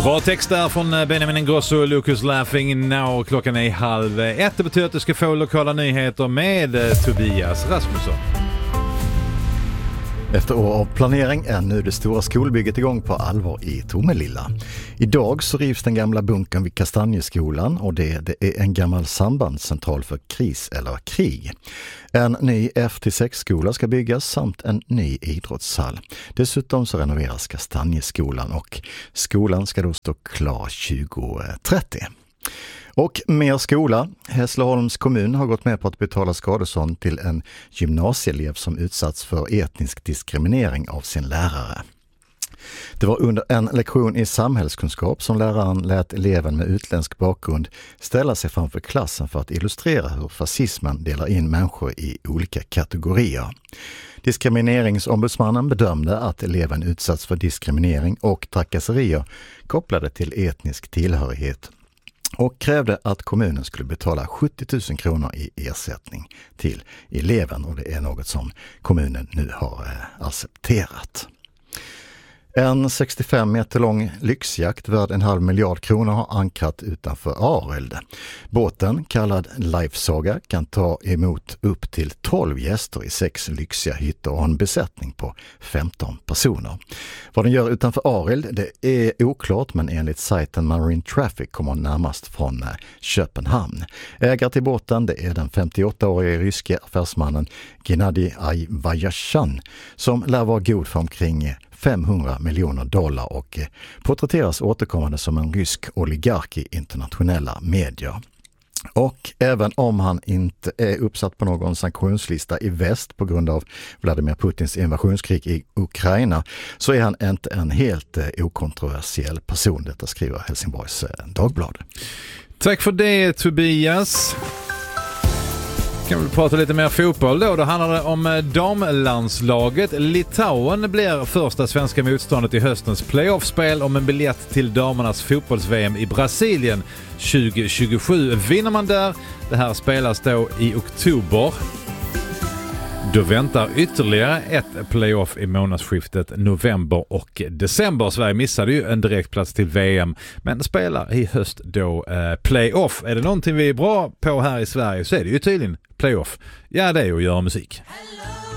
Bra text där från Benjamin Ingrosso och Lucas Laughing Now. Klockan är 12:30. Det betyder att du ska få lokala nyheter med Tobias Rasmusson. Efter år av planering är nu det stora skolbygget igång på allvar i Tomelilla. Idag så rivs den gamla bunkern vid Kastanjeskolan och det är en gammal sambandscentral för kris eller krig. En ny F-6-skola ska byggas samt en ny idrottshall. Dessutom så renoveras Kastanjeskolan och skolan ska då stå klar 2030. Och mer skola. Hässleholms kommun har gått med på att betala skadestånd till en gymnasieelev som utsatts för etnisk diskriminering av sin lärare. Det var under en lektion i samhällskunskap som läraren lät eleven med utländsk bakgrund ställa sig framför klassen för att illustrera hur fascismen delar in människor i olika kategorier. Diskrimineringsombudsmannen bedömde att eleven utsatts för diskriminering och trakasserier kopplade till etnisk tillhörighet och krävde att kommunen skulle betala 70 000 kronor i ersättning till eleven, och det är något som kommunen nu har accepterat. En 65 meter lång lyxjakt värd 500 miljoner kronor har ankrat utanför Arild. Båten, kallad Lifesaga, kan ta emot upp till 12 gäster i 6 lyxiga hytter och en besättning på 15 personer. Vad den gör utanför Arild, det är oklart, men enligt sajten Marine Traffic kommer den närmast från Köpenhamn. Ägare till båten, det är den 58-årige ryske affärsmannen Gennady Ayvazyan, som lär vara god för omkring 500 miljoner dollar och porträtteras återkommande som en rysk oligark i internationella medier. Och även om han inte är uppsatt på någon sanktionslista i väst på grund av Vladimir Putins invasionskrig i Ukraina, så är han inte en helt okontroversiell person. Detta skriver Helsingborgs Dagblad. Tack för det, Tobias. Kan vi prata lite mer fotboll då? Då handlar det om damlandslaget. Litauen blir första svenska motståndet i höstens playoffspel om en biljett till damernas fotbolls-VM i Brasilien 2027. Vinner man där, det här spelas då i oktober, då väntar ytterligare ett playoff i månadsskiftet november och december. Sverige missade ju en direktplats till VM, men spelar i höst då playoff. Är det någonting vi är bra på här i Sverige så är det ju tydligen playoff. Ja, det är ju att göra musik.